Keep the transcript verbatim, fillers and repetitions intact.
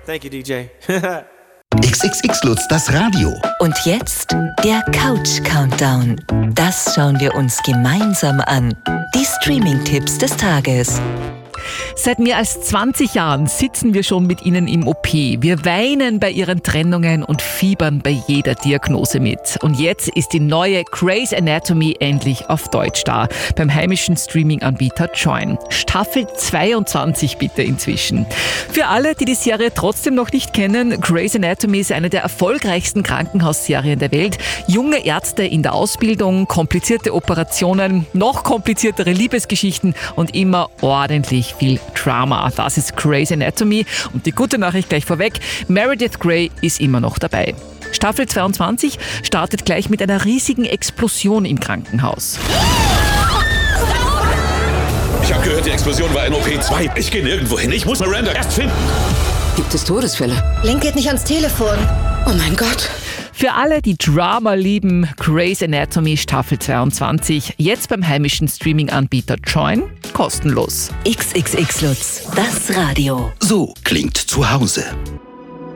Thank you, D J. X X X Lutz, das Radio. Und jetzt der Couch-Countdown. Das schauen wir uns gemeinsam an. Die Streaming-Tipps des Tages. Seit mehr als zwanzig Jahren sitzen wir schon mit ihnen im O P. Wir weinen bei ihren Trennungen und fiebern bei jeder Diagnose mit. Und jetzt ist die neue Grey's Anatomy endlich auf Deutsch da, beim heimischen Streaming-Anbieter Joyn. Staffel zweiundzwanzig bitte inzwischen. Für alle, die die Serie trotzdem noch nicht kennen, Grey's Anatomy ist eine der erfolgreichsten Krankenhausserien der Welt. Junge Ärzte in der Ausbildung, komplizierte Operationen, noch kompliziertere Liebesgeschichten und immer ordentlich viel Drama. Das ist Grey's Anatomy. Und die gute Nachricht gleich vorweg, Meredith Grey ist immer noch dabei. Staffel zweiundzwanzig startet gleich mit einer riesigen Explosion im Krankenhaus. Ich habe gehört, die Explosion war in O P zwei. Ich gehe nirgendwo hin. Ich muss Miranda erst finden. Gibt es Todesfälle? Link geht nicht ans Telefon. Oh mein Gott. Für alle, die Drama lieben, Grey's Anatomy Staffel zweiundzwanzig. Jetzt beim heimischen Streaming-Anbieter Joyn. Kostenlos. X X X Lutz, das Radio. So klingt zu Hause.